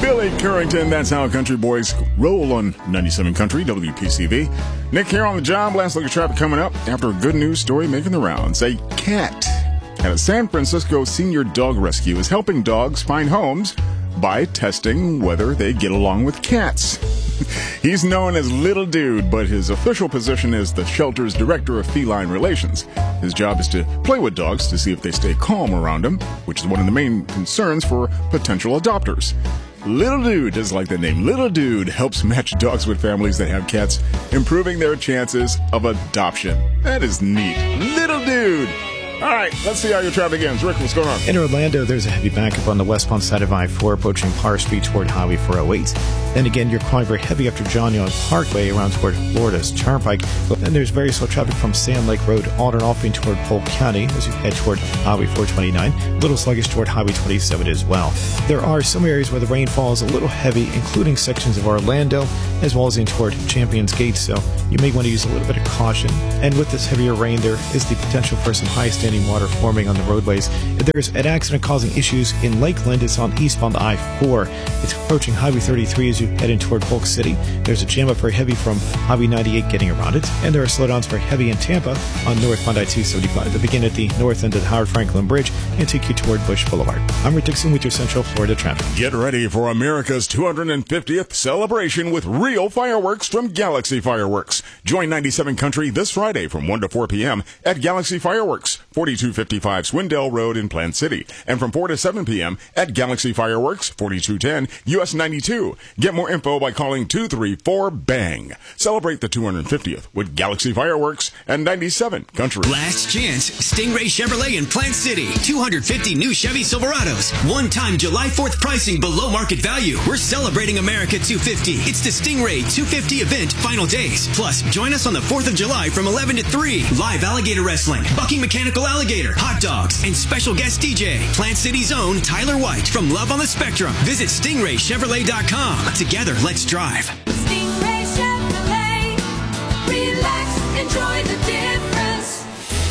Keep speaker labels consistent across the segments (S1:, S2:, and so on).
S1: Billy Currington, that's how country boys roll on 97 Country, WPCV. Nick here on the job. Last look at traffic coming up after a good news story making the rounds. A cat at a San Francisco senior dog rescue is helping dogs find homes by testing whether they get along with cats. He's known as Little Dude, but his official position is the shelter's director of feline relations. His job is to play with dogs to see if they stay calm around him, which is one of the main concerns for potential adopters. Little Dude, just like the name, Little Dude helps match dogs with families that have cats, improving their chances of adoption. That is neat. Little Dude. All right, let's see how your traffic ends. Rick, what's going on?
S2: In Orlando, there's a heavy backup on the westbound side of I-4 approaching Parr Street toward Highway 408. Then again, you're quite very heavy after John Young Parkway around toward Florida's Turnpike. Then there's very slow traffic from Sand Lake Road on and off toward Polk County as you head toward Highway 429. A little sluggish toward Highway 27 as well. There are some areas where the rainfall is a little heavy, including sections of Orlando as well as in toward Champions Gate, so you may want to use a little bit of caution. And with this heavier rain, there is the potential for some high-standing water forming on the roadways. There's an accident causing issues in Lakeland. It's on eastbound I-4. It's approaching Highway 33 as you head in toward Polk City. There's a jam up very heavy from Highway 98 getting around it. And there are slowdowns very heavy in Tampa on northbound I-275 that begin at the north end of the Howard Franklin Bridge and take you toward Bush Boulevard. I'm Rick Dixon with your Central Florida traffic.
S1: Get ready for America's 250th celebration with real fireworks from Galaxy Fireworks. Join 97 Country this Friday from 1 to 4 p.m. at Galaxy Fireworks, 4255 Swindell Road in Plant City, and from 4 to 7 p.m. at Galaxy Fireworks, 4210 US 92. Get more info by calling 234-BANG. Celebrate the 250th with Galaxy Fireworks and 97 Country.
S3: Last chance, Stingray Chevrolet in Plant City. 250 new Chevy Silverados. One-time July 4th pricing below market value. We're celebrating America 250. It's the Stingray 250 event final days. Plus, join us on the 4th of July from 11 to 3. Live alligator wrestling, bucking mechanical alligator, hot dogs, and special guest DJ, Plant City's own Tyler White from Love on the Spectrum. Visit StingrayChevrolet.com. Together, let's drive.
S4: Stingray Chevrolet. Relax, enjoy the difference.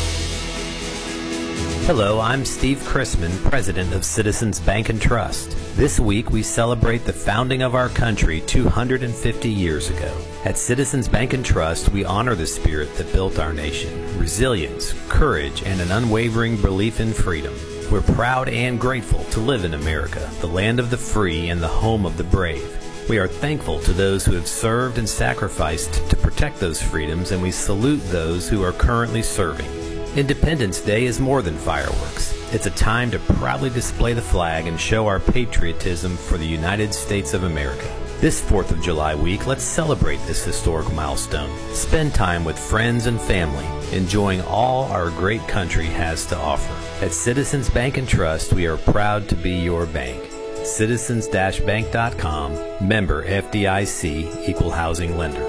S5: Hello, I'm Steve Chrisman, President of Citizens Bank and Trust. This week, we celebrate the founding of our country 250 years ago. At Citizens Bank and Trust, we honor the spirit that built our nation, resilience, courage, and an unwavering belief in freedom. We're proud and grateful to live in America, the land of the free and the home of the brave. We are thankful to those who have served and sacrificed to protect those freedoms, and we salute those who are currently serving. Independence Day is more than fireworks. It's a time to proudly display the flag and show our patriotism for the United States of America. This 4th of July week, let's celebrate this historic milestone. Spend time with friends and family, enjoying all our great country has to offer. At Citizens Bank and Trust, we are proud to be your bank. Citizens-bank.com, member FDIC, equal housing lender.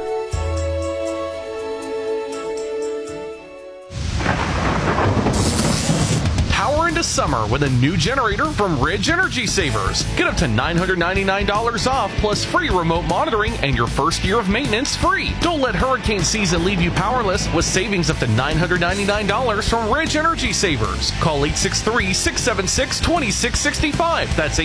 S6: Summer with a new generator from Ridge Energy Savers. Get up to $999 off plus free remote monitoring and your first year of maintenance free. Don't let hurricane season leave you powerless with savings up to $999 from Ridge Energy Savers. Call 863-676-2665. That's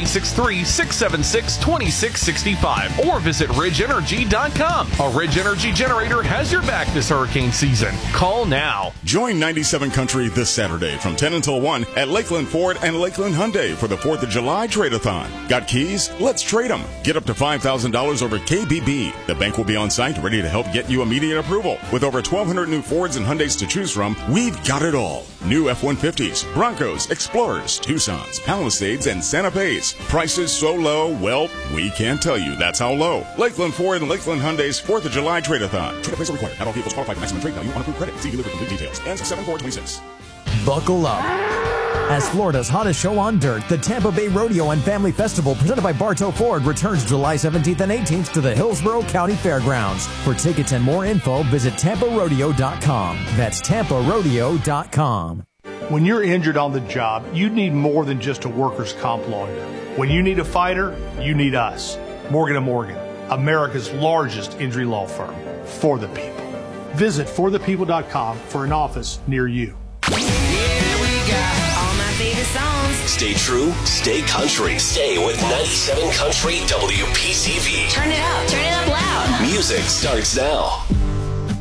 S6: 863-676-2665. Or visit ridgeenergy.com. A Ridge Energy generator has your back this hurricane season. Call now.
S1: Join 97 Country this Saturday from 10 until 1 at Lakeland Ford and Lakeland Hyundai for the 4th of July trade-a-thon. Got keys? Let's trade them. Get up to $5,000 over KBB. The bank will be on site ready to help get you immediate approval. With over 1,200 new Fords and Hyundais to choose from, we've got it all. New F-150s, Broncos, Explorers, Tucsons, Palisades, and Santa Fe's. Prices so low, well, we can't tell you that's how low. Lakeland Ford and Lakeland Hyundai's 4th of July trade-a-thon. Trade appraisal required. Not all vehicles qualify for maximum trade value on approved credit. See dealer for complete details. Ends 7/4/26.
S7: Buckle up. As Florida's hottest show on dirt, the Tampa Bay Rodeo and Family Festival presented by Bartow Ford returns July 17th and 18th to the Hillsborough County Fairgrounds. For tickets and more info, visit TampaRodeo.com. That's TampaRodeo.com.
S8: When you're injured on the job, you need more than just a workers' comp lawyer. When you need a fighter, you need us. Morgan & Morgan, America's largest injury law firm. For the people. Visit forthepeople.com for an office near you.
S4: Yeah, we got all my favorite songs.
S9: Stay true, stay country. Stay with 97 Country WPCV.
S10: Turn it up loud.
S9: Music starts now.